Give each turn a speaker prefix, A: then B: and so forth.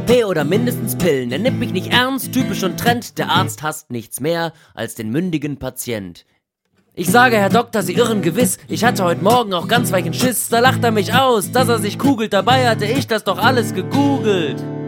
A: OP oder mindestens Pillen. Er nimmt mich nicht ernst, typisch und Trend. Der Arzt hasst nichts mehr als den mündigen Patient. Ich sage, Herr Doktor, Sie irren gewiss. Ich hatte heute Morgen auch ganz weichen Schiss. Da lacht er mich aus, dass er sich kugelt. Dabei hatte ich das doch alles gegoogelt.